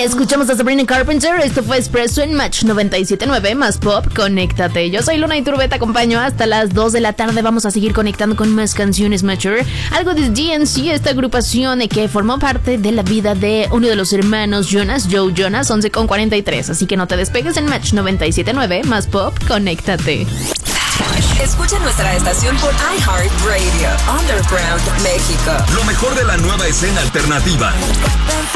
Escuchamos a Sabrina Carpenter. Esto fue Expresso en Match 97.9 más pop. Conéctate. Yo soy Luna Iturbe, te acompaño hasta las 2 de la tarde. Vamos a seguir conectando con más canciones Matcher. Algo de DNC, esta agrupación que formó parte de la vida de uno de los hermanos Jonas, Joe Jonas, 11:43. Así que no te despegues en Match 97.9 más pop. Conéctate. Escucha nuestra estación por iHeartRadio, Underground México. Lo mejor de la nueva escena alternativa.